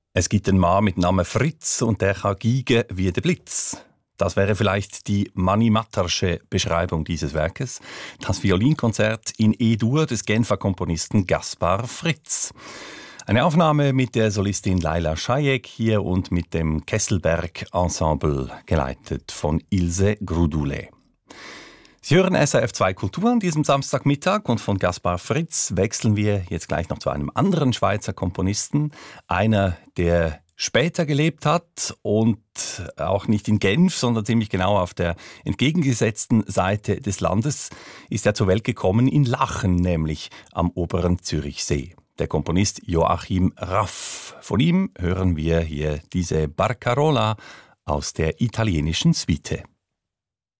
Es gibt einen Mann mit Namen Fritz und der kann geigen wie der Blitz. Das wäre vielleicht die Mani-Mattersche Beschreibung dieses Werkes. Das Violinkonzert in E-Dur des Genfer Komponisten Gaspar Fritz. Eine Aufnahme mit der Solistin Laila Schajek hier und mit dem Kesselberg Ensemble, geleitet von Ilse Grudule. Sie hören SRF 2 Kultur an diesem Samstagmittag und von Gaspar Fritz wechseln wir jetzt gleich noch zu einem anderen Schweizer Komponisten. Einer, der später gelebt hat und auch nicht in Genf, sondern ziemlich genau auf der entgegengesetzten Seite des Landes, ist er zur Welt gekommen in Lachen, nämlich am oberen Zürichsee. Der Komponist Joachim Raff. Von ihm hören wir hier diese Barcarola aus der italienischen Suite.